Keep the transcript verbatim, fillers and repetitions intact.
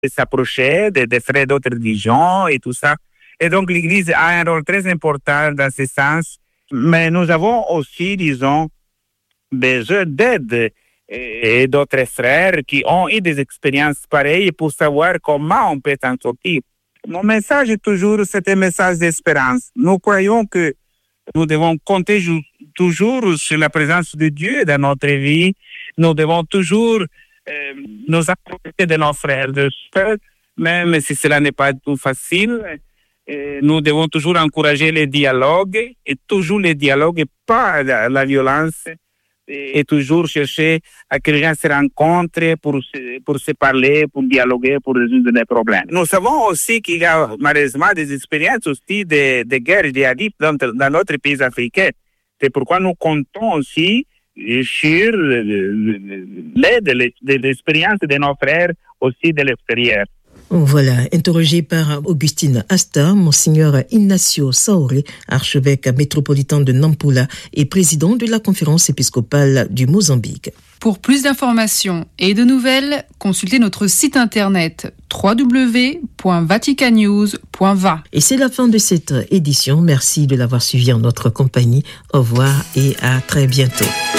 s'approcher des, des frères d'autres religions et tout ça. Et donc, l'Église a un rôle très important dans ce sens. Mais nous avons aussi, disons, besoin d'aide et d'autres frères qui ont eu des expériences pareilles pour savoir comment on peut s'en sortir. Mon message est toujours, c'est un message d'espérance. Nous croyons que nous devons compter ju- toujours sur la présence de Dieu dans notre vie. Nous devons toujours euh, nous approcher de nos frères, de frères, même si cela n'est pas tout facile. Euh, nous devons toujours encourager le dialogue, et toujours le dialogue et pas la, la violence, et, et toujours chercher à que les gens se rencontrent pour se, pour se parler, pour dialoguer, pour résoudre les problèmes. Nous savons aussi qu'il y a malheureusement des expériences aussi de, de guerre djihadistes dans, dans notre pays africain. C'est pourquoi nous comptons aussi sur l'aide, l'expérience de nos frères aussi de l'extérieur. Voilà, interrogé par Augustine Asta, Monseigneur Ignacio Saoré, archevêque métropolitain de Nampula et président de la conférence épiscopale du Mozambique. Pour plus d'informations et de nouvelles, consultez notre site internet w w w point vatican news point v a. Et c'est la fin de cette édition. Merci de l'avoir suivi en notre compagnie. Au revoir et à très bientôt.